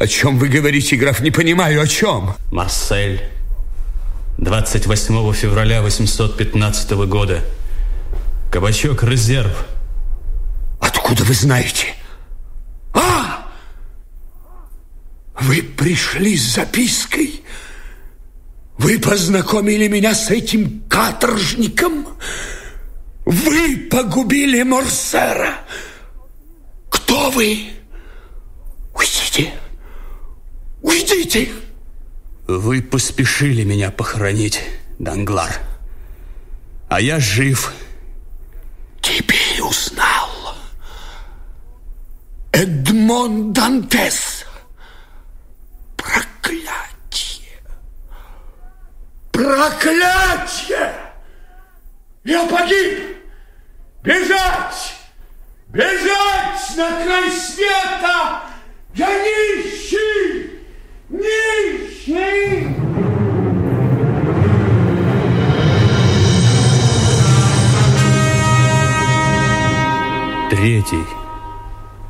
О чем вы говорите, граф? Не понимаю, о чем? Марсель. 28 февраля 815 года. Кабачок «Резерв». Откуда вы знаете? Вы пришли с запиской. Вы познакомили меня с этим каторжником. Вы погубили Морсера. Кто вы? Уйдите. Уйдите. Вы поспешили меня похоронить, Данглар. А я жив. Теперь узнал. Эдмон Дантес. Проклятие! Проклятие! Я погиб! Бежать! Бежать на край света! Я нищий! Нищий! Третий.